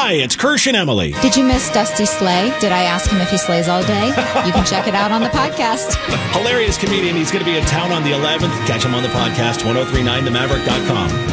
Hi, it's Kirsch and Emily. Did you miss Dusty Slay? Did I ask him if he slays all day? You can check it out on the podcast. Hilarious comedian. He's going to be in town on the 11th. Catch him on the podcast, 1039themaverick.com.